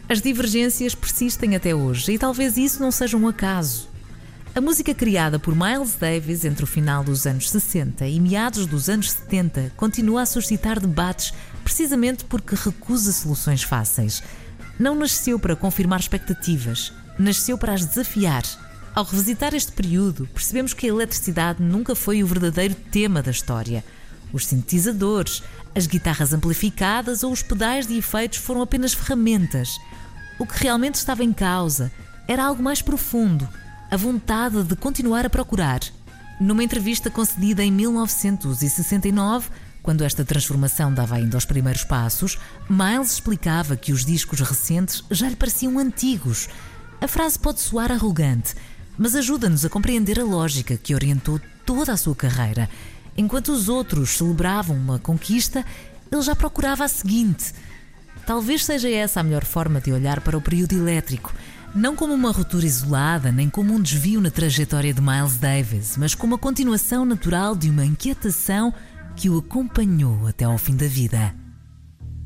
As divergências persistem até hoje e talvez isso não seja um acaso. A música criada por Miles Davis entre o final dos anos 60 e meados dos anos 70 continua a suscitar debates precisamente porque recusa soluções fáceis. Não nasceu para confirmar expectativas, nasceu para as desafiar. Ao revisitar este período, percebemos que a eletricidade nunca foi o verdadeiro tema da história. Os sintetizadores, as guitarras amplificadas ou os pedais de efeitos foram apenas ferramentas. O que realmente estava em causa era algo mais profundo, a vontade de continuar a procurar. Numa entrevista concedida em 1969, quando esta transformação dava ainda os primeiros passos, Miles explicava que os discos recentes já lhe pareciam antigos. A frase pode soar arrogante, mas ajuda-nos a compreender a lógica que orientou toda a sua carreira. Enquanto os outros celebravam uma conquista, ele já procurava a seguinte. Talvez seja essa a melhor forma de olhar para o período elétrico, não como uma ruptura isolada, nem como um desvio na trajetória de Miles Davis, mas como a continuação natural de uma inquietação que o acompanhou até ao fim da vida.